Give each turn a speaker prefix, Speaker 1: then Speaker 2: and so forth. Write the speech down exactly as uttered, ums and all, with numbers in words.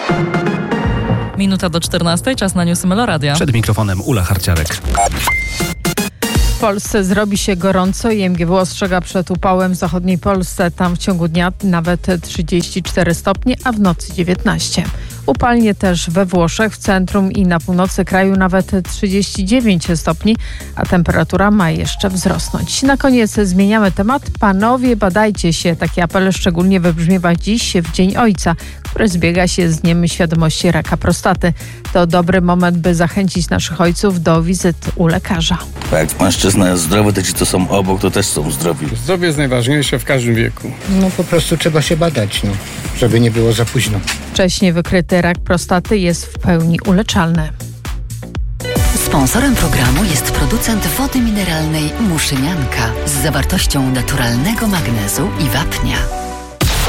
Speaker 1: Minuta do czternastej, czas na newsy Meloradia.
Speaker 2: Przed mikrofonem Ula Harciarek.
Speaker 3: W Polsce zrobi się gorąco i M G W ostrzega przed upałem w zachodniej Polsce. Tam w ciągu dnia nawet trzydzieści cztery stopnie, a w nocy dziewiętnaście. Upalnie też we Włoszech, w centrum i na północy kraju nawet trzydzieści dziewięć stopni, a temperatura ma jeszcze wzrosnąć. Na koniec zmieniamy temat. Panowie, badajcie się. Taki apel szczególnie wybrzmiewa dziś w Dzień Ojca, który zbiega się z Dniem Świadomości Raka Prostaty. To dobry moment, by zachęcić naszych ojców do wizyt u lekarza.
Speaker 4: Jak mężczyzna jest zdrowy, to ci, co są obok, to też są zdrowi.
Speaker 5: Zdrowie jest najważniejsze w każdym wieku.
Speaker 6: No po prostu trzeba się badać, no, żeby nie było za późno.
Speaker 3: Wcześniej wykryty rak prostaty jest w pełni uleczalny.
Speaker 7: Sponsorem programu jest producent wody mineralnej Muszynianka z zawartością naturalnego magnezu i wapnia.